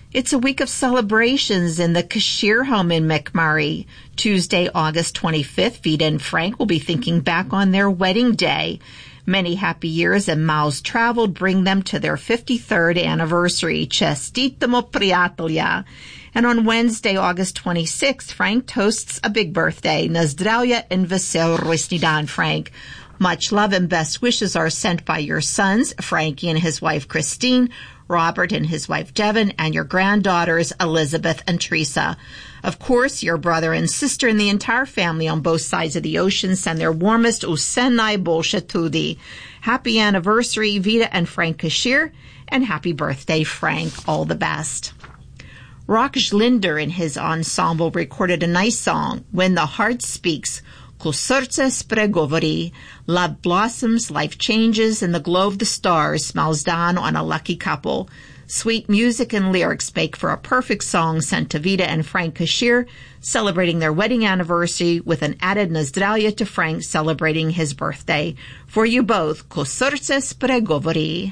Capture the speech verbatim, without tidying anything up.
It's a week of celebrations in the Kashir home in McMurray. Tuesday, August twenty-fifth, Vida and Frank will be thinking back on their wedding day. Many happy years and miles traveled bring them to their fifty-third anniversary. Chestitamo priatelja. And on Wednesday, August twenty-sixth, Frank toasts a big birthday. Nazdravya and vesel ročni dan, Frank. Much love and best wishes are sent by your sons, Frankie and his wife Christine, Robert and his wife Devin, and your granddaughters Elizabeth and Teresa. Of course, your brother and sister and the entire family on both sides of the ocean send their warmest usenai bolshetudi. Happy anniversary, Vida and Frank Kashir, and happy birthday, Frank. All the best. Rock Schlinder and his ensemble recorded a nice song, When the Heart Speaks. Ko srce spregovori. Love blossoms, life changes, and the glow of the stars smiles down on a lucky couple. Sweet music and lyrics make for a perfect song sent to Vida and Frank Kashir, celebrating their wedding anniversary with an added nazdravya to Frank celebrating his birthday. For you both, ko srce spregovori.